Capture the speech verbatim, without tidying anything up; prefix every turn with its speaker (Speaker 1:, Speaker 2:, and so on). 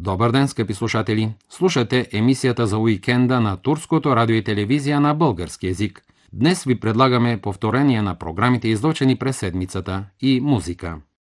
Speaker 1: Добър ден, скъпи слушатели! Слушате емисията за уикенда на Турското радио и телевизия на български език. Днес ви предлагаме повторение на програмите, излъчени през седмицата, и музика.